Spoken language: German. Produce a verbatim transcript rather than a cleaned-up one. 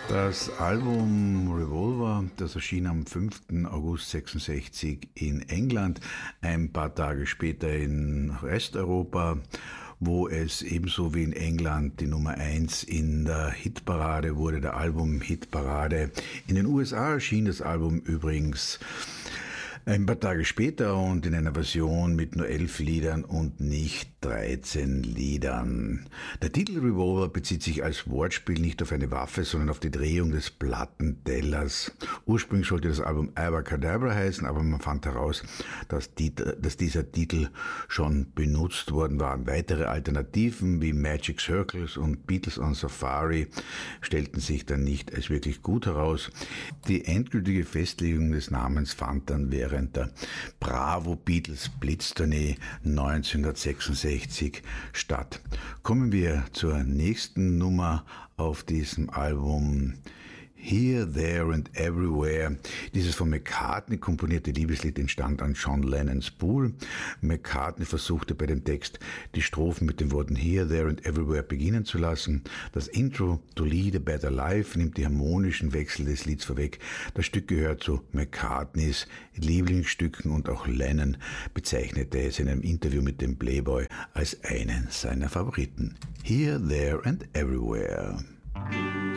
Das Album Revolver, das erschien am fünften August sechsundsechzig in England, ein paar Tage später in Resteuropa, wo es ebenso wie in England die Nummer eins in der Hitparade wurde, der Album-Hitparade. In den U S A erschien das Album übrigens ein paar Tage später und in einer Version mit nur elf Liedern und nicht dreizehn Liedern. Der Titel Revolver bezieht sich als Wortspiel nicht auf eine Waffe, sondern auf die Drehung des Plattentellers. Ursprünglich sollte das Album Abracadabra heißen, aber man fand heraus, dass, die, dass dieser Titel schon benutzt worden war. Weitere Alternativen wie Magic Circles und Beatles on Safari stellten sich dann nicht als wirklich gut heraus. Die endgültige Festlegung des Namens fand dann während der Bravo Beatles Blitztournee neunzehnhundertsechsundsechzig statt. Kommen wir zur nächsten Nummer auf diesem Album. Here, There and Everywhere. Dieses von McCartney komponierte Liebeslied entstand an John Lennons Pool. McCartney versuchte bei dem Text, die Strophen mit den Worten Here, There and Everywhere beginnen zu lassen. Das Intro To Lead a Better Life nimmt die harmonischen Wechsel des Lieds vorweg. Das Stück gehört zu McCartneys Lieblingsstücken und auch Lennon bezeichnete es in einem Interview mit dem Playboy als einen seiner Favoriten. Here, There and Everywhere.